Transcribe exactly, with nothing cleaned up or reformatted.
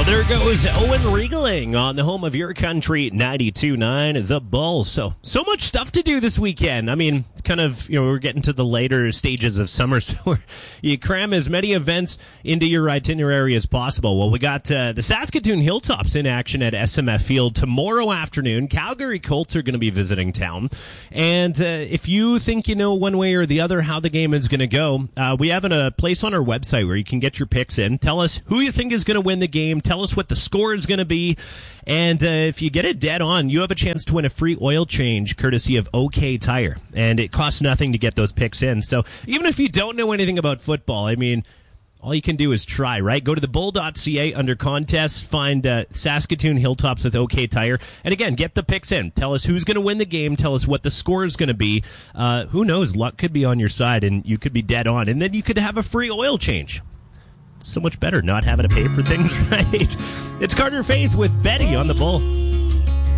There goes Owen Regeling on the home of your country, ninety-two point nine, The Bull. So, so much stuff to do this weekend. I mean, it's kind of, you know, we're getting to the later stages of summer, so you cram as many events into your itinerary as possible. Well, we got uh, the Saskatoon Hilltops in action at S M F Field tomorrow afternoon. Calgary Colts are going to be visiting town. And uh, if you think you know one way or the other how the game is going to go, uh, we have a place on our website where you can get your picks in. Tell us who you think is going to win the game. Tell us what the score is going to be. And uh, if you get it dead on, you have a chance to win a free oil change courtesy of OK Tire. And it costs nothing to get those picks in. So even if you don't know anything about football, I mean, all you can do is try, right? Go to the bull dot c a under contests, find uh, Saskatoon Hilltops with OK Tire. And again, get the picks in. Tell us who's going to win the game. Tell us what the score is going to be. Uh, who knows? Luck could be on your side and you could be dead on. And then you could have a free oil change. So much better not having to pay for things, right? It's Carter Faith with Betty on the Bull.